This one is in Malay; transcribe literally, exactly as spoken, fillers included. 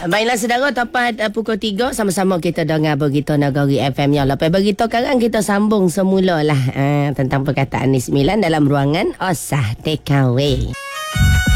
Baiklah saudara, tepat uh, pukul tiga sama-sama kita dengar berita Negeri F M yang lepas berita sekarang kita sambung semula lah uh, tentang perkataan ni sembilan dalam ruangan Osah Takeaway.